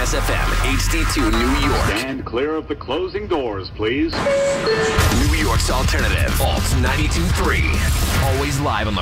Jazz FM, HD2 New York. Stand clear of the closing doors, please. New York's alternative, Alt 92.3. Always live on the